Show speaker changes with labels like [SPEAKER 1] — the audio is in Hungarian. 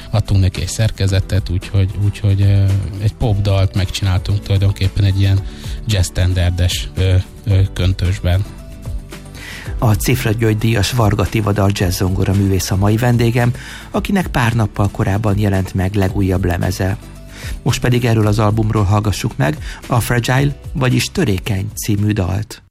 [SPEAKER 1] adtunk neki egy szerkezetet, úgyhogy egy popdalt megcsináltunk tulajdonképpen egy ilyen jazz standardes köntösben.
[SPEAKER 2] A Cifra György díjas Varga Tivadar jazz-zongora művész a mai vendégem, akinek pár nappal korábban jelent meg legújabb lemeze. Most pedig erről az albumról hallgassuk meg a Fragile, vagyis Törékeny című dalt.